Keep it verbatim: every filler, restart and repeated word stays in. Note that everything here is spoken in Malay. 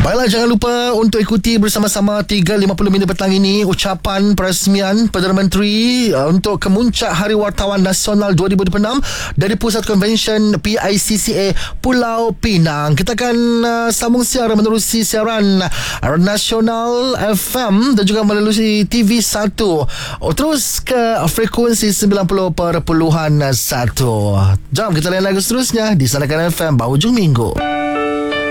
Baiklah, jangan lupa untuk ikuti bersama-sama tiga lima puluh minit petang ini ucapan peresmian Perdana Menteri uh, untuk kemuncak Hari Wartawan Nasional dua ribu dua puluh enam dari Pusat Convention P I C C A Pulau Pinang. Kita akan uh, sambung siaran menerusi siaran uh, Nasional F M dan juga melalui T V satu. Oh, terus ke frekuensi sembilan puluh perpuluhan satu. Jom kita layan lagu seterusnya di Sanakan F M Bahujung Minggu.